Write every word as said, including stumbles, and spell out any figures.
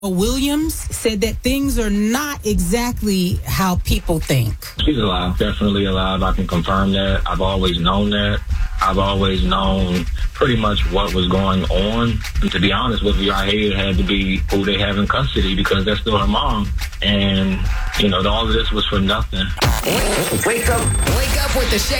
Williams said that things are not exactly how people think. She's alive, definitely alive. I can confirm that. I've always known that. I've always known pretty much what was going on. And to be honest with you, I hated it had to be who they have in custody because that's still her mom. And, you know, all of this was for nothing. Wake up. Wake up with the Shay